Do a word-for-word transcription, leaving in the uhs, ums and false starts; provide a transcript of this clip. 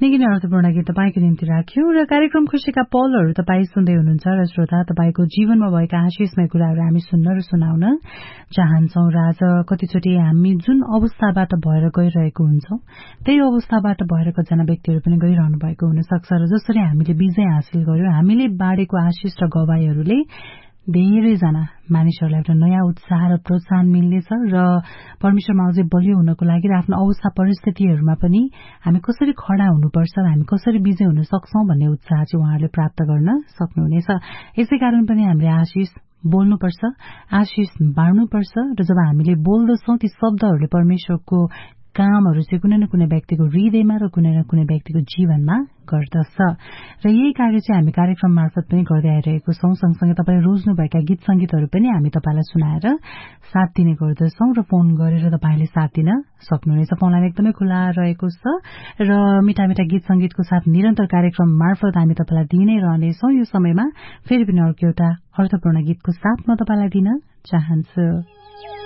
निकै नै अर्थपूर्ण गीत तपाईँको निम्ति राख्यो र कार्यक्रम खुसीका पलहरू तपाईँ सुन्दै हुनुहुन्छ र श्रोता तपाईँको जीवनमा भएका आशिषमय कुराहरू हामी सुन्न र सुनाउन चाहन्छौं र आज कतिचोटि हामी जुन अवस्थाबाट भएर गइरहेको हुन्छौं त्यही अवस्थाबाट भएर कतिजना व्यक्तिहरू पनि गइरहनु भएको हुन सक्छ र जसरी हामीले विजय हासिल गर्यौं हामीले बाँडेको आशिष र गवाईहरूले धेरैजना मानिसहरूलाई एउटा नयाँ उत्साह र प्रोत्साहन मिल्नेछ र परमेश्वरमा अझै बलियो हुनको लागि र आफ्नो अवस्था परिस्थितिहरूमा पनि हामी कसरी खड़ा हुनुपर्छ र हामी कसरी विजय हुन सक्छौं भन्ने उत्साह चाहिँ उहाँहरूले प्राप्त गर्न सक्नुहुनेछ। यसै कारण पनि हामीले आशिष बोल्नुपर्छ, आशिष बाँड्नुपर्छ र जब हामीले बोल्दछौं ती शब्दहरूले परमेश्वरको कामहरू चाहिँ कुनै न कुनै व्यक्तिको हृदयमा र कुनै न कुनै व्यक्तिको जीवनमा गर्दछ र यही कार्य चाहिँ हामी कार्यक्रम मार्फत पनि गर्दै आइरहेको छौं। सँगसँगै तपाईले रोज्नुभएका गीत संगीतहरू पनि हामी तपाईलाई सुनाएर साथ दिने गर्दछौं र फोन गरेर तपाईले साथ दिन सक्नुहुनेछ। फोन लाइन एकदमै खुला रहेको छ र मिठा मिठा गीत संगीतको साथ निरन्तर कार्यक्रम मार्फत हामी तपाईलाई दिनै रहनेछौं। यो समयमा फेरि पनि अर्को एउटा अर्थपूर्ण गीतको साथ म तपाईलाई दिन चाहन्छु।